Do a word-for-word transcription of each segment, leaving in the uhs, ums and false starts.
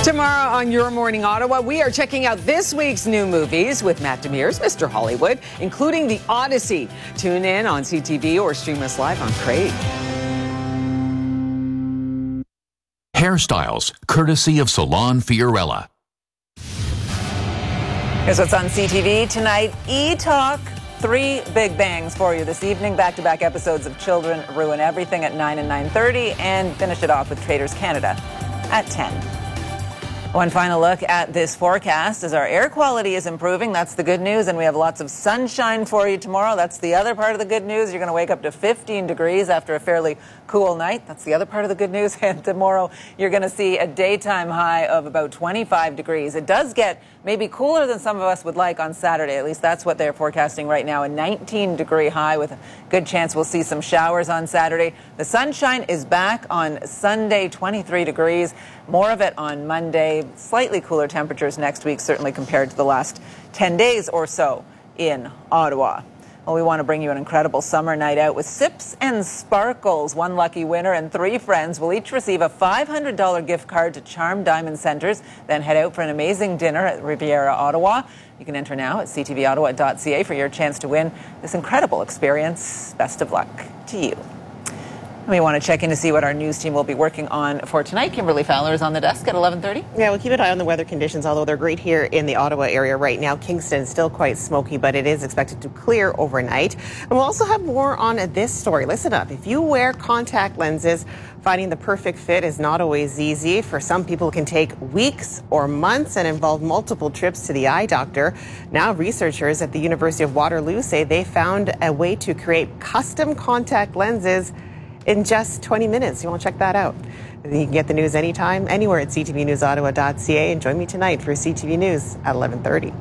Tomorrow on Your Morning Ottawa, we are checking out this week's new movies with Matt Demirs, Mister Hollywood, including The Odyssey. Tune in on C T V or stream us live on Crave. Hairstyles, courtesy of Salon Fiorella. Here's what's on C T V tonight. E-Talk. Three big bangs for you this evening. Back-to-back episodes of Children Ruin Everything at nine and nine thirty, and finish it off with Traders Canada at ten. One final look at this forecast as our air quality is improving. That's the good news, and we have lots of sunshine for you tomorrow. That's the other part of the good news. You're going to wake up to fifteen degrees after a fairly cool night. That's the other part of the good news. And tomorrow you're going to see a daytime high of about twenty-five degrees. It does get maybe cooler than some of us would like on Saturday. At least that's what they're forecasting right now, a nineteen degree high with a good chance we'll see some showers on Saturday. The sunshine is back on Sunday, twenty-three degrees. More of it on Monday. Slightly cooler temperatures next week, certainly compared to the last ten days or so in Ottawa. Well, we want to bring you an incredible summer night out with Sips and Sparkles. One lucky winner and three friends will each receive a five hundred dollars gift card to Charm Diamond Centres, then head out for an amazing dinner at Riviera Ottawa. You can enter now at c t v ottawa dot c a for your chance to win this incredible experience. Best of luck to you. We want to check in to see what our news team will be working on for tonight. Kimberly Fowler is on the desk at eleven thirty. Yeah, we'll keep an eye on the weather conditions, although they're great here in the Ottawa area right now. Kingston still quite smoky, but it is expected to clear overnight. And we'll also have more on this story. Listen up. If you wear contact lenses, finding the perfect fit is not always easy. For some people, it can take weeks or months and involve multiple trips to the eye doctor. Now, researchers at the University of Waterloo say they found a way to create custom contact lenses in just twenty minutes. You want to check that out. You can get the news anytime, anywhere at c t v news ottawa dot c a, and join me tonight for C T V News at eleven thirty.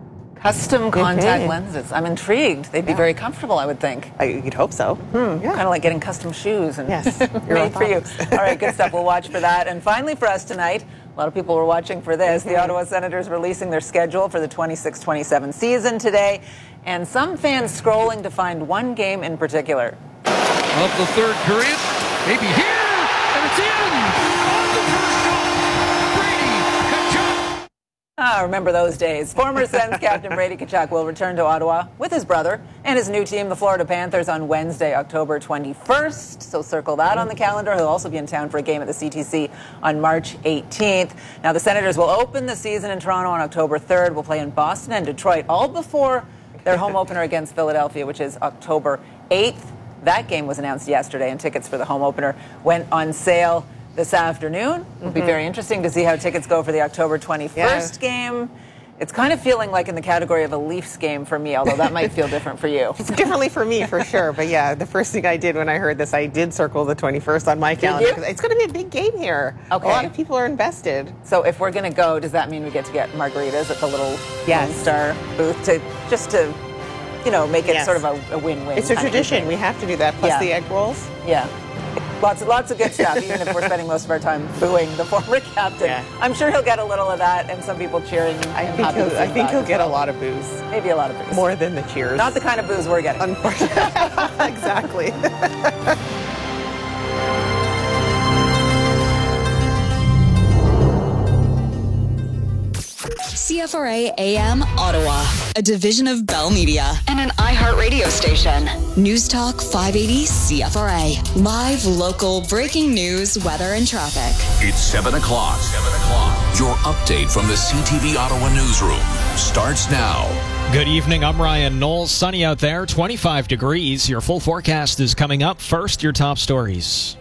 Custom contact Mm-hmm. lenses. I'm intrigued. They'd be Yeah. very comfortable, I would think. I, you'd hope so. Hmm. Yeah. Kind of like getting custom shoes and Yes. You're made for you. orthotics. All right, good stuff. We'll watch for that. And finally for us tonight, a lot of people were watching for this. The Ottawa Senators releasing their schedule for the twenty-six twenty-seven season today, and some fans scrolling to find one game in particular. Of the third period, maybe here, and it's in! On the first goal, Brady Tkachuk! Ah, remember those days. Former Sens captain Brady Tkachuk will return to Ottawa with his brother and his new team, the Florida Panthers, on Wednesday, October twenty-first. So circle that on the calendar. He'll also be in town for a game at the C T C on March eighteenth. Now, the Senators will open the season in Toronto on October third. We'll play in Boston and Detroit, all before their home opener against Philadelphia, which is October eighth. That game was announced yesterday, and tickets for the home opener went on sale this afternoon. It'll be very interesting to see how tickets go for the October twenty-first Yeah. game. It's kind of feeling like in the category of a Leafs game for me, although that might feel different for you. It's differently for me, for sure. But yeah, the first thing I did when I heard this, I did circle the twenty-first on my calendar. you? 'Cause it's going to be a big game here. Okay. A lot of people are invested. So if we're going to go, does that mean we get to get margaritas at the little Yes. Lone Star booth to just to, you know, make it Yes. sort of a, a win-win? It's a kind of tradition. thing? We have to do that, plus Yeah. the egg rolls. Yeah. Lots of, lots of good stuff, even if we're spending most of our time booing the former captain. Yeah. I'm sure he'll get a little of that and some people cheering. I and think happy to he'll, see I him think back he'll as get a well. lot of booze. Maybe a lot of booze. More than the cheers. Not the kind of booze we're getting. Unfortunately. Exactly. C F R A A M Ottawa, a division of Bell Media and an iHeart radio station. News Talk five eighty C F R A. Live, local, breaking news, weather, and traffic. It's seven o'clock. seven o'clock. Your update from the C T V Ottawa newsroom starts now. Good evening, I'm Ryan Knowles. Sunny out there, twenty-five degrees. Your full forecast is coming up. First, your top stories.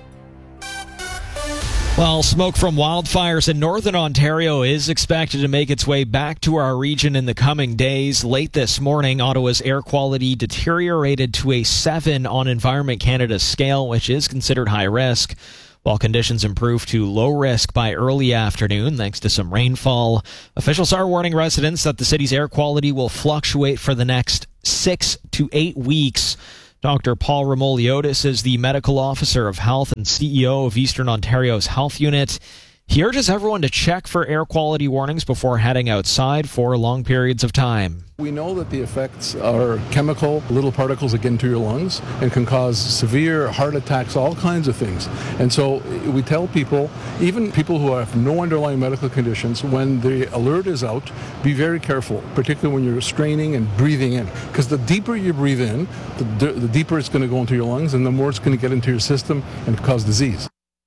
Well, smoke from wildfires in northern Ontario is expected to make its way back to our region in the coming days. Late this morning, Ottawa's air quality deteriorated to a seven on Environment Canada's scale, which is considered high risk, while conditions improved to low risk by early afternoon thanks to some rainfall. Officials are warning residents that the city's air quality will fluctuate for the next six to eight weeks. Doctor Paul Remoliotis is the medical officer of health and C E O of Eastern Ontario's health unit. He urges everyone to check for air quality warnings before heading outside for long periods of time. We know that the effects are chemical, little particles that get into your lungs and can cause severe heart attacks, all kinds of things. And so we tell people, even people who have no underlying medical conditions, when the alert is out, be very careful, particularly when you're straining and breathing in. Because the deeper you breathe in, the, the deeper it's going to go into your lungs and the more it's going to get into your system and cause disease.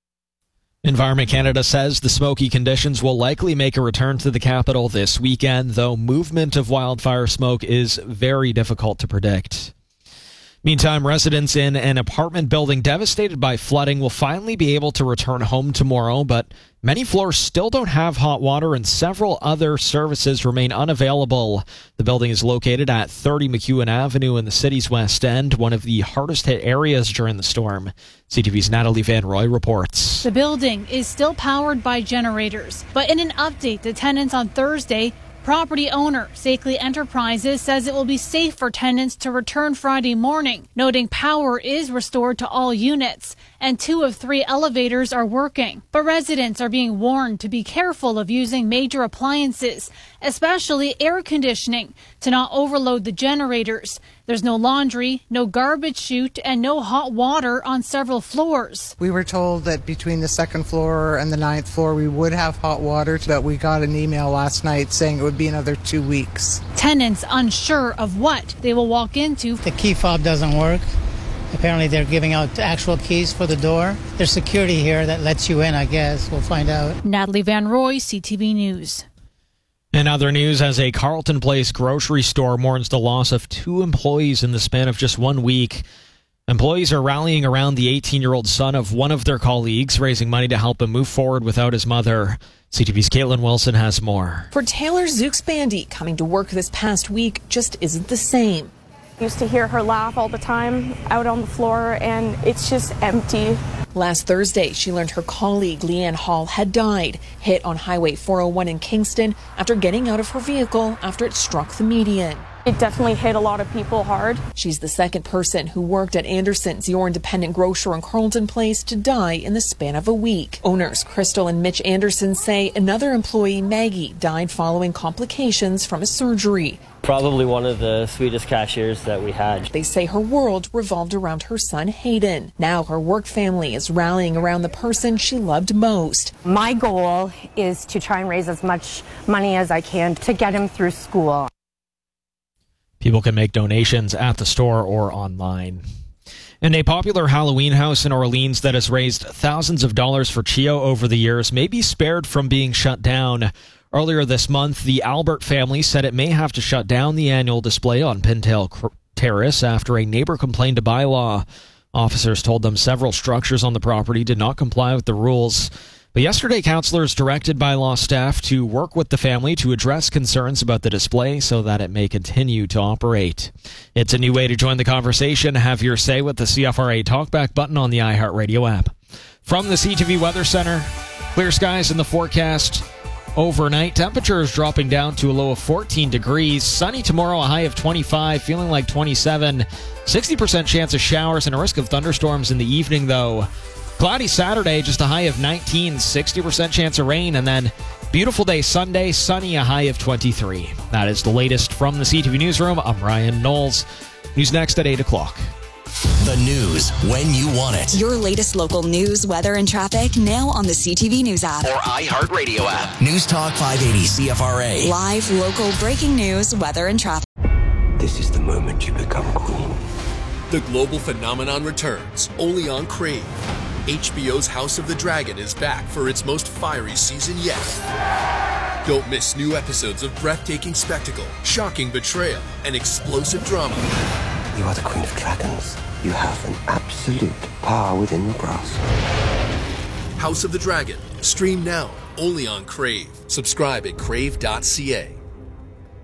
Environment Canada says the smoky conditions will likely make a return to the capital this weekend, though movement of wildfire smoke is very difficult to predict. Meantime, residents in an apartment building devastated by flooding will finally be able to return home tomorrow, but many floors still don't have hot water and several other services remain unavailable. The building is located at thirty McEwen Avenue in the city's west end, one of the hardest hit areas during the storm. C T V's Natalie Van Roy reports. The building is still powered by generators, but in an update to tenants on Thursday, property owner Sakely Enterprises says it will be safe for tenants to return Friday morning, noting power is restored to all units and two of three elevators are working. But residents are being warned to be careful of using major appliances, especially air conditioning, to not overload the generators. There's no laundry, no garbage chute, and no hot water on several floors. We were told that between the second floor and the ninth floor we would have hot water, but we got an email last night saying it would be another two weeks. Tenants unsure of what they will walk into. The key fob doesn't work. Apparently they're giving out actual keys for the door. There's security here that lets you in, I guess. We'll find out. Natalie Van Roy, C T V News. In other news, as a Carleton Place grocery store mourns the loss of two employees in the span of just one week, employees are rallying around the eighteen-year-old son of one of their colleagues, raising money to help him move forward without his mother. C T V's Caitlin Wilson has more. For Taylor Zooks-Bandy, coming to work this past week just isn't the same. Used to hear her laugh all the time out on the floor, and it's just empty. Last Thursday, she learned her colleague Leanne Hall had died, hit on Highway four oh one in Kingston after getting out of her vehicle after it struck the median. It definitely hit a lot of people hard. She's the second person who worked at Anderson's, your independent grocer in Carleton Place, to die in the span of a week. Owners Crystal and Mitch Anderson say another employee, Maggie, died following complications from a surgery. Probably one of the sweetest cashiers that we had. They say her world revolved around her son, Hayden. Now her work family is rallying around the person she loved most. My goal is to try and raise as much money as I can to get him through school. People can make donations at the store or online. And a popular Halloween house in Orleans that has raised thousands of dollars for CHEO over the years may be spared from being shut down. Earlier this month, the Albert family said it may have to shut down the annual display on Pintail Terrace after a neighbor complained to bylaw. Officers told them several structures on the property did not comply with the rules. But yesterday, councillors directed bylaw staff to work with the family to address concerns about the display so that it may continue to operate. It's a new way to join the conversation. Have your say with the C F R A Talkback button on the iHeartRadio app. From the C T V Weather Center, clear skies in the forecast. Overnight, temperatures dropping down to a low of fourteen degrees. Sunny tomorrow, a high of twenty-five, feeling like twenty-seven. sixty percent chance of showers and a risk of thunderstorms in the evening, though. Cloudy Saturday, just a high of nineteen, sixty percent chance of rain, and then beautiful day Sunday, sunny, a high of twenty-three. That is the latest from the C T V Newsroom. I'm Ryan Knowles. News next at eight o'clock. The news when you want it. Your latest local news, weather, and traffic now on the C T V News app. Or iHeartRadio app. News Talk five eighty C F R A. Live, local, breaking news, weather, and traffic. This is the moment you become queen. The global phenomenon returns, only on Crave. H B O's House of the Dragon is back for its most fiery season yet. Don't miss new episodes of breathtaking spectacle, shocking betrayal, and explosive drama. You are the Queen of Dragons. You have an absolute power within your grasp. House of the Dragon. Stream now, only on Crave. Subscribe at crave dot c a.